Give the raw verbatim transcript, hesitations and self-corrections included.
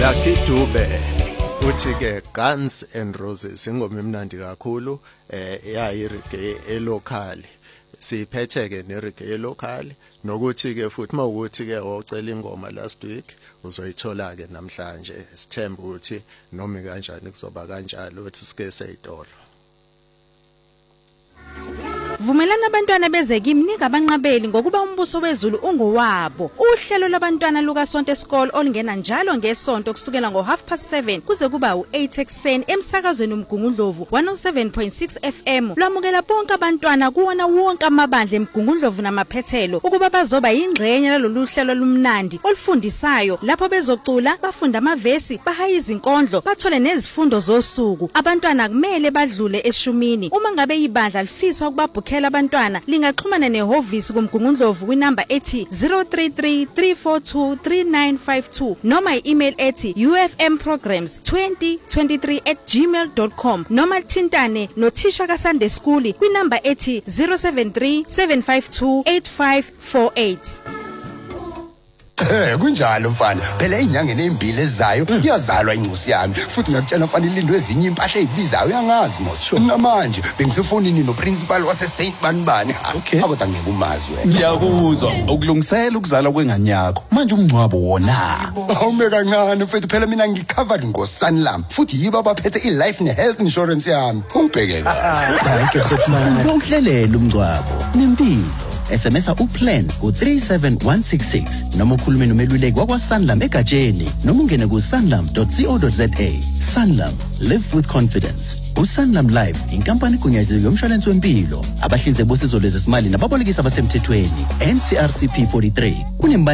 Lucky Dube uthi ke Guns and Roses ingoma emnandi kakhulu eh yayi reggae elocally siphethe ke ne reggae locally nokuthi ke futhi mawukuthi ke wocela ingoma last week uzoyithola ke namhlanje sithemba ukuthi noma kanjani kuzoba kanjalo uthi sike seyitolo. Vumelana abantwana bezeke imnika abanqabeli ngokuba umbuso wezulu ungowabo. Uhlelo labantwana luka Sonto School olingena njalo ngesonto kusukela ngo half past seven kuze kuba u-eight ekseni emsakazweni uMgungundlovu one oh seven point six F M. Lwamukela bonke abantwana kuwona wonke amabandla eMgungundlovu namaphethelo ukuba bazoba yingxenye lalolu hlelo lumnandi olufundisayo lapho bezocula, bafunda amavesi, bahaya izinkondlo, bathole nezifundo zosuku. Abantwana kumele badlule eshumini. Uma ngabe ibandla lifisa ukubabhukela abantwana lingaxhumana nehovisi kuMgungundlovu kwinamba ethi zero three three three four two three nine five two noma i-email ethi u f m programs twenty twenty-three at gmail dot com noma thintane nothisha kaSunday School kwinamba ethi zero seven three seven five two eight five four eight. Eh kunjalo mfana phela inyangeni ezimbili ezayo iyazalwa incosi yami futhi ngiyakutshela mfana ilindwe ezinye impahla ezibizayo uyangazi mos namanje bengisefonini no principal wase Saint Banibani akodwa ngeke umazi wena ngiyakuzwa ukulungisela ukuzala kwengane yakho manje umncwabo wona awume kancane mfethu phela mina ngicovered ngoSanlam futhi yibo abaphethe iLife neHealth Insurance yami ungibhekeke thank you Khotman ukuhlelela umncwabo nempilo S M S uplan ku three seven one six six noma ukhulume nomeluleki wakwaSanlam egatsheni noma ungene ku sanlam dot co dot za. Sanlam, live with confidence. uSanlam Life inkampani egunyaziwe yomshwalense wempilo abahlinzeki bosizo lwezesimali nababolekisi abasemthethweni N C R C P forty-three.